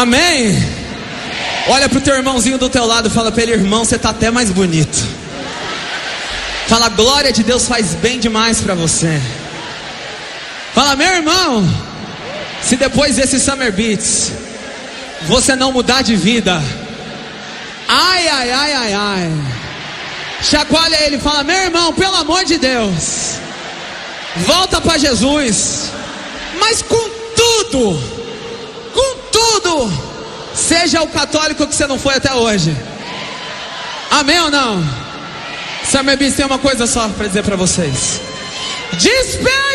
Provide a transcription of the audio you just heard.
Amém? Olha pro teu irmãozinho do teu lado e fala pra ele: irmão, você tá até mais bonito. Fala: glória de Deus faz bem demais pra você. Fala: meu irmão, se depois desse Summer Beats você não mudar de vida, ai, ai, ai, ai, ai. Chacoalha ele e fala: meu irmão, pelo amor de Deus, volta pra Jesus. Mas com tudo, seja o católico que você não foi até hoje. Amém ou não? Summer Beats tem uma coisa só pra dizer pra vocês: despegue.